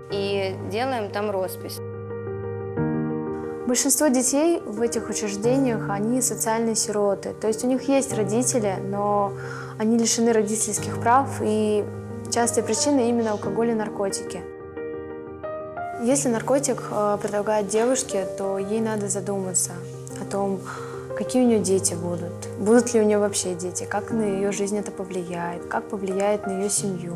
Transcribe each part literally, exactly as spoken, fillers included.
и делаем там роспись. Большинство детей в этих учреждениях, они социальные сироты. То есть у них есть родители, но они лишены родительских прав, и частая причина именно алкоголь и наркотики. Если наркотик предлагают девушке, то ей надо задуматься о том, какие у нее дети будут, будут ли у нее вообще дети, как на ее жизнь это повлияет, как повлияет на ее семью.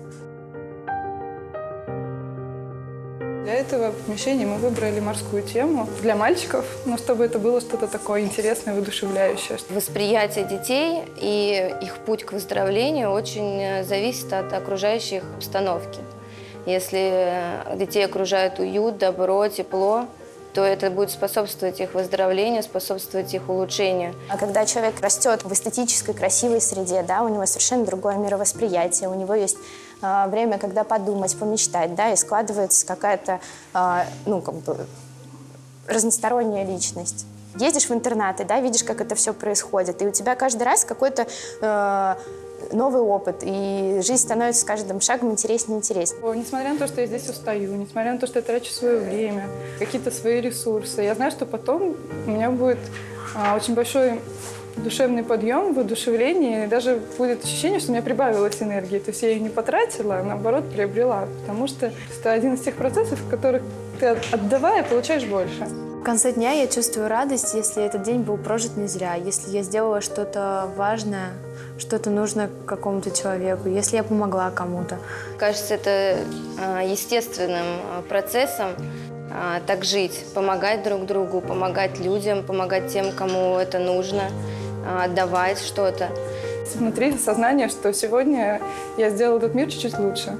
Для этого помещения мы выбрали морскую тему для мальчиков, но чтобы это было что-то такое интересное, воодушевляющее. Восприятие детей и их путь к выздоровлению очень зависит от окружающей их обстановки. Если детей окружает уют, добро, тепло, то это будет способствовать их выздоровлению, способствовать их улучшению. А когда человек растет в эстетической, красивой среде, да, у него совершенно другое мировосприятие, у него есть э, время, когда подумать, помечтать, да, и складывается какая-то, э, ну, как бы, разносторонняя личность. Ездишь в интернаты, да, видишь, как это все происходит, и у тебя каждый раз какой-то э, новый опыт, и жизнь становится с каждым шагом интереснее и интереснее. Несмотря на то, что я здесь устаю, несмотря на то, что я трачу свое время, какие-то свои ресурсы, я знаю, что потом у меня будет а, очень большой душевный подъем, воодушевление, и даже будет ощущение, что у меня прибавилось энергии. То есть я ее не потратила, а наоборот приобрела, потому что это один из тех процессов, в которых ты, отдавая, получаешь больше. В конце дня я чувствую радость, если этот день был прожит не зря, если я сделала что-то важное, что-то нужно какому-то человеку, если я помогла кому-то. Кажется, это естественным процессом так жить, помогать друг другу, помогать людям, помогать тем, кому это нужно, отдавать что-то. Внутри сознание, что сегодня я сделала этот мир чуть-чуть лучше.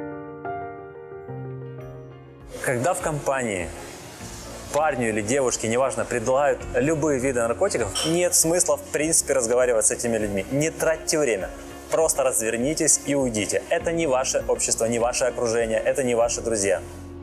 Когда в компании парню или девушке, неважно, предлагают любые виды наркотиков, нет смысла, в принципе, разговаривать с этими людьми. Не тратьте время. Просто развернитесь и уйдите. Это не ваше общество, не ваше окружение, это не ваши друзья.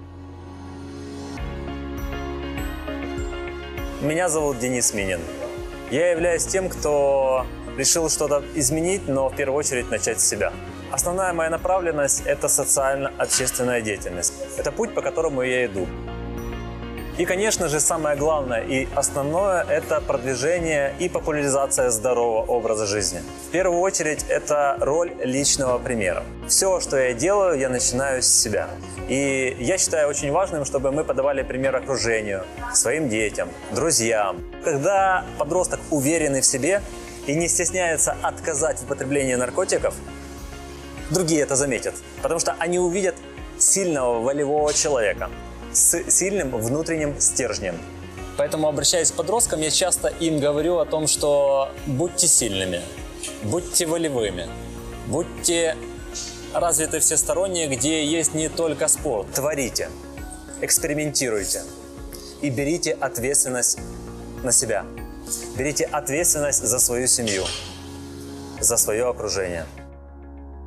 Меня зовут Денис Минин. Я являюсь тем, кто решил что-то изменить, но в первую очередь начать с себя. Основная моя направленность – это социально-общественная деятельность. Это путь, по которому я иду. И, конечно же, самое главное и основное – это продвижение и популяризация здорового образа жизни. В первую очередь, это роль личного примера. Все, что я делаю, я начинаю с себя. И я считаю очень важным, чтобы мы подавали пример окружению, своим детям, друзьям. Когда подросток уверенный в себе и не стесняется отказать в употреблении наркотиков, другие это заметят, потому что они увидят сильного волевого человека с сильным внутренним стержнем. Поэтому, обращаясь к подросткам, я часто им говорю о том, что будьте сильными, будьте волевыми, будьте развиты всесторонне, где есть не только спорт. Творите, экспериментируйте и берите ответственность на себя. Берите ответственность за свою семью, за свое окружение.